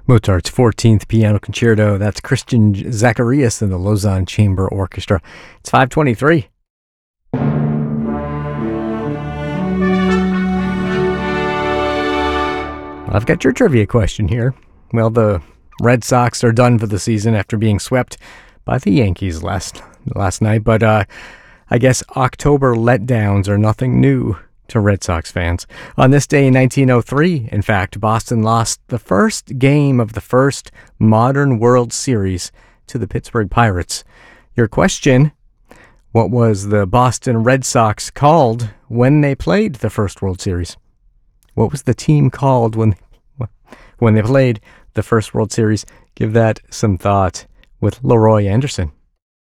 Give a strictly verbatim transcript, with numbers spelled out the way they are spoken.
Mozart's fourteenth Piano Concerto. That's Christian Zacharias and the Lausanne Chamber Orchestra. It's five twenty-three. I've got your trivia question here. Well, the Red Sox are done for the season after being swept by the Yankees last last night, but uh, I guess October letdowns are nothing new to Red Sox fans. On this day in nineteen oh three, in fact, Boston lost the first game of the first modern World Series to the Pittsburgh Pirates. Your question: what was the Boston Red Sox called when they played the first World Series? What was the team called when when they played the first World Series? Give that some thought with Leroy Anderson.